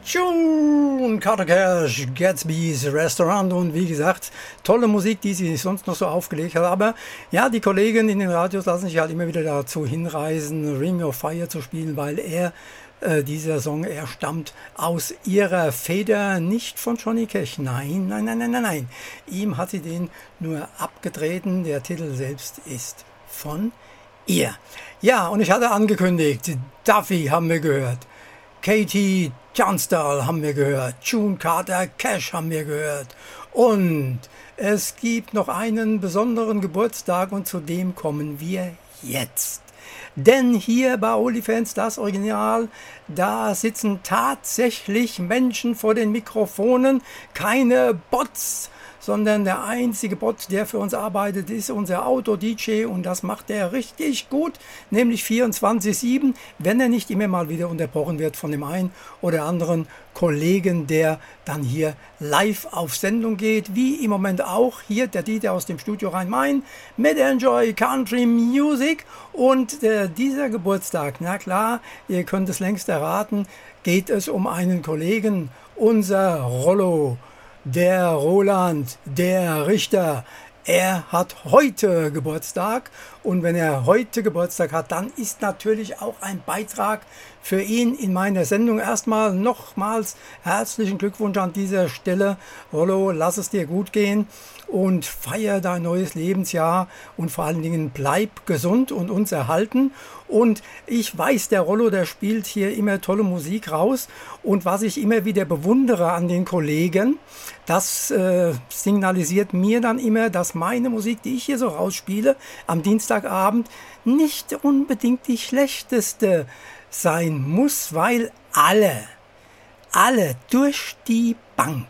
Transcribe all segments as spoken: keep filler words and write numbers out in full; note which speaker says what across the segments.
Speaker 1: June Carter Cash, Gatsby's Restaurant und wie gesagt, tolle Musik, die sie sonst noch so aufgelegt hat. Aber ja, die Kollegen in den Radios lassen sich halt immer wieder dazu hinreißen, Ring of Fire zu spielen, weil er, äh, dieser Song, er stammt aus ihrer Feder, nicht von Johnny Cash. Nein, nein, nein, nein, nein, nein. Ihm hat sie den nur abgetreten. Der Titel selbst ist von ihr. Ja, und ich hatte angekündigt, Duffy haben wir gehört. Katie Tunstall haben wir gehört, June Carter Cash haben wir gehört und es gibt noch einen besonderen Geburtstag und zu dem kommen wir jetzt. Denn hier bei OnlyFans, das Original, da sitzen tatsächlich Menschen vor den Mikrofonen, keine Bots, sondern der einzige Bot, der für uns arbeitet, ist unser Auto-D J und das macht er richtig gut, nämlich vierundzwanzig sieben, wenn er nicht immer mal wieder unterbrochen wird von dem einen oder anderen Kollegen, der dann hier live auf Sendung geht, wie im Moment auch hier der Dieter aus dem Studio Rhein-Main mit Enjoy Country Music und äh, dieser Geburtstag, na klar, ihr könnt es längst erraten, geht es um einen Kollegen, unser Rollo. Der Roland, der Richter, er hat heute Geburtstag und wenn er heute Geburtstag hat, dann ist natürlich auch ein Beitrag für ihn in meiner Sendung. Erstmal nochmals herzlichen Glückwunsch an dieser Stelle. Rollo, lass es dir gut gehen und feier dein neues Lebensjahr und vor allen Dingen bleib gesund und uns erhalten. Und ich weiß, der Rollo, der spielt hier immer tolle Musik raus. Und was ich immer wieder bewundere an den Kollegen, das äh, signalisiert mir dann immer, dass meine Musik, die ich hier so rausspiele, am Dienstagabend nicht unbedingt die schlechteste sein muss, weil alle, alle durch die Bank,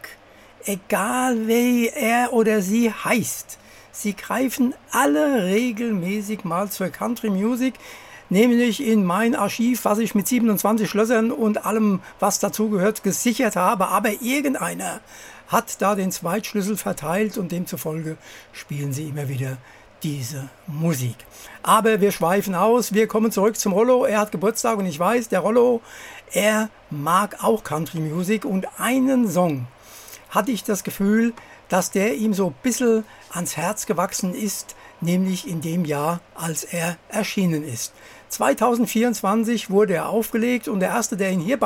Speaker 1: egal wie er oder sie heißt, sie greifen alle regelmäßig mal zur Country Music, nämlich in mein Archiv, was ich mit siebenundzwanzig Schlössern und allem, was dazugehört, gesichert habe. Aber irgendeiner hat da den Zweitschlüssel verteilt und demzufolge spielen sie immer wieder diese Musik. Aber wir schweifen aus, wir kommen zurück zum Rollo. Er hat Geburtstag und ich weiß, der Rollo, er mag auch Country Music und einen Song hatte ich das Gefühl, dass der ihm so ein bisschen ans Herz gewachsen ist, nämlich in dem Jahr, als er erschienen ist. zweitausendvierundzwanzig wurde er aufgelegt und der erste, der ihn hier